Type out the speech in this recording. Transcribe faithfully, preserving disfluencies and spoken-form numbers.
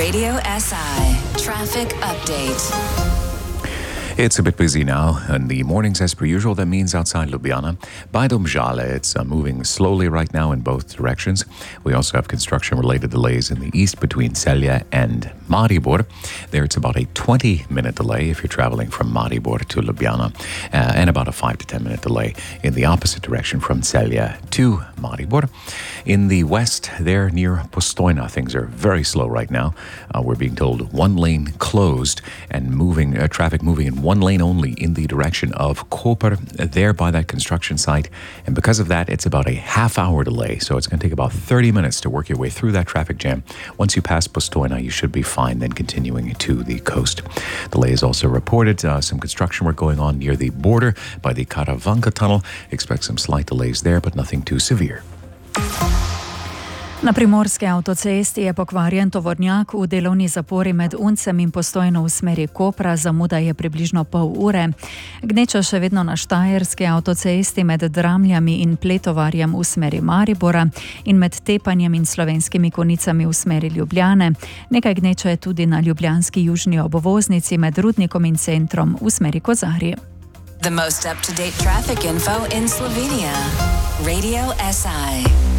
Radio S I Traffic Update. It's a bit busy now in the mornings as per usual. That means outside Ljubljana. By Domžale, it's uh, moving slowly right now in both directions. We also have construction-related delays in the east between Celje and Maribor. There it's about a twenty-minute delay if you're traveling from Maribor to Ljubljana, uh, and about a five to ten-minute delay in the opposite direction from Celje to Maribor. In the west, there near Postojna, things are very slow right now. Uh, we're being told one lane closed and moving uh, traffic moving in one lane only in the direction of Koper, there by that construction site. And because of that, it's about a half hour delay. So it's going to take about thirty minutes to work your way through that traffic jam. Once you pass Postojna, you should be fine, then continuing to the coast. Delay is also reported. Uh, some construction work going on near the border by the Karavanka tunnel. Expect some slight delays there, but nothing too severe. Na primorski avtocesti je pokvarjen tovornjak v delovni zapori med Uncem in Postojno v smeri Kopra. Zamuda je približno pol ure. Gneča še vedno na štajerski avtocesti med Dramljami in Pletovarjem v smeri Maribora in med Tepanjem in Slovenskimi Konicami v smeri Ljubljane. Nekaj gneča je tudi na ljubljanski južni obvoznici med Rudnikom in Centrom v smeri Kozarje. The most up-to-date traffic info in Slovenia. Radio S I.